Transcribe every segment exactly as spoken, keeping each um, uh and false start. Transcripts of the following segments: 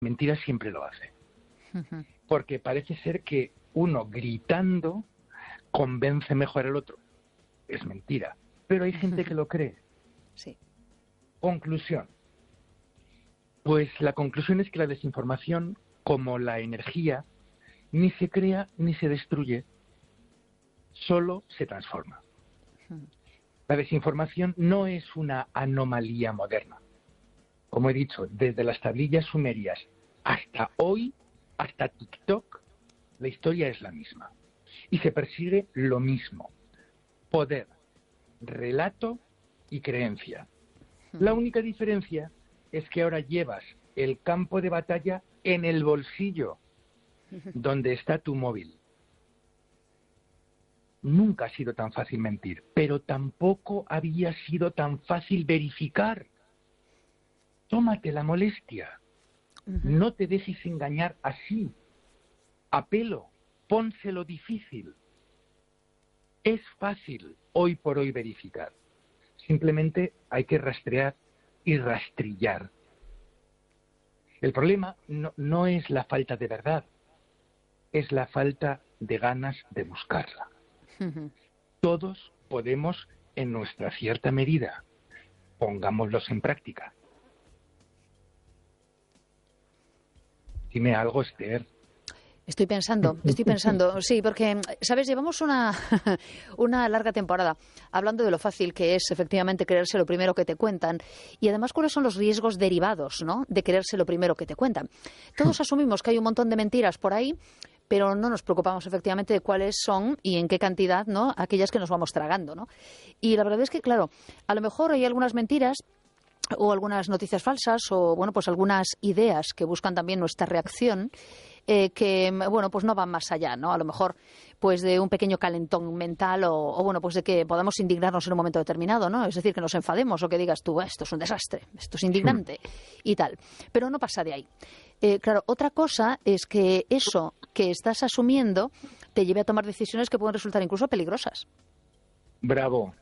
mentira siempre lo hace. Uh-huh. Porque parece ser que uno gritando convence mejor al otro. Es mentira. Pero hay gente que lo cree. Sí. Conclusión. Pues la conclusión es que la desinformación, como la energía, ni se crea ni se destruye, solo se transforma. La desinformación no es una anomalía moderna. Como he dicho, desde las tablillas sumerias hasta hoy, hasta TikTok, la historia es la misma. Y se persigue lo mismo. Poder, relato y creencia. La única diferencia es que ahora llevas el campo de batalla en el bolsillo, donde está tu móvil. Nunca ha sido tan fácil mentir, pero tampoco había sido tan fácil verificar. Tómate la molestia. Uh-huh. No te dejes engañar así, a pelo. Pónselo difícil. Es fácil hoy por hoy verificar. Simplemente hay que rastrear y rastrillar. El problema no, no es la falta de verdad, es la falta de ganas de buscarla. Uh-huh. Todos podemos, en nuestra cierta medida, pongámoslos en práctica. Dime algo, Esther. Estoy pensando, estoy pensando, sí, porque, ¿sabes? Llevamos una, una larga temporada hablando de lo fácil que es efectivamente creerse lo primero que te cuentan y además cuáles son los riesgos derivados, ¿no?, de creerse lo primero que te cuentan. Todos asumimos que hay un montón de mentiras por ahí, pero no nos preocupamos efectivamente de cuáles son y en qué cantidad, ¿no?, aquellas que nos vamos tragando, ¿no? Y la verdad es que, claro, a lo mejor hay algunas mentiras o algunas noticias falsas o, bueno, pues algunas ideas que buscan también nuestra reacción eh, que, bueno, pues no van más allá, ¿no? A lo mejor, pues de un pequeño calentón mental o, o, bueno, pues de que podamos indignarnos en un momento determinado, ¿no? Es decir, que nos enfademos o que digas tú, esto es un desastre, esto es indignante y tal. Pero no pasa de ahí. Eh, claro, otra cosa es que eso que estás asumiendo te lleve a tomar decisiones que pueden resultar incluso peligrosas. Bravo.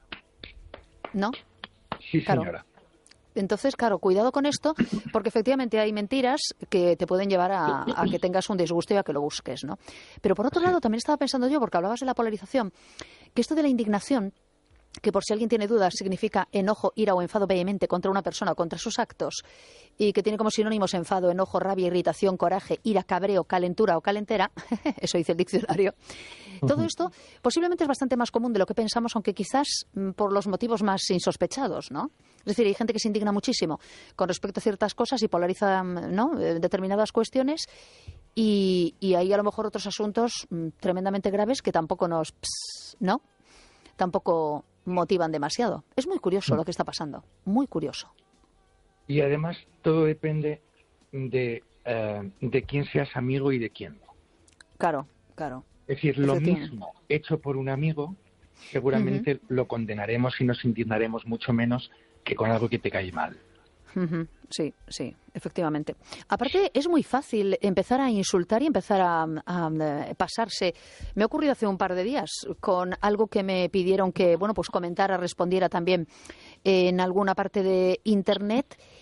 ¿No? Sí, claro. señora. Entonces, claro, cuidado con esto, porque efectivamente hay mentiras que te pueden llevar a, a que tengas un disgusto y a que lo busques, ¿no? Pero por otro lado, también estaba pensando yo, porque hablabas de la polarización, que esto de la indignación, que por si alguien tiene dudas significa enojo, ira o enfado vehemente contra una persona o contra sus actos, y que tiene como sinónimos enfado, enojo, rabia, irritación, coraje, ira, cabreo, calentura o calentera, eso dice el diccionario. Todo esto posiblemente es bastante más común de lo que pensamos, aunque quizás por los motivos más insospechados, ¿no? Es decir, hay gente que se indigna muchísimo con respecto a ciertas cosas y polariza, ¿no?, determinadas cuestiones, y, y hay a lo mejor otros asuntos mmm, tremendamente graves que tampoco nos, pss, ¿no?, tampoco motivan demasiado. Es muy curioso lo que está pasando, muy curioso. Y además todo depende de, uh, de quién seas amigo y de quién no. Claro, claro. Es decir, lo mismo hecho por un amigo, seguramente uh-huh. lo condenaremos y nos indignaremos mucho menos que con algo que te cae mal. Uh-huh. Sí, sí, efectivamente. Aparte, es muy fácil empezar a insultar y empezar a, a, a pasarse. Me ha ocurrido hace un par de días con algo que me pidieron que, bueno, pues comentara, respondiera también en alguna parte de Internet.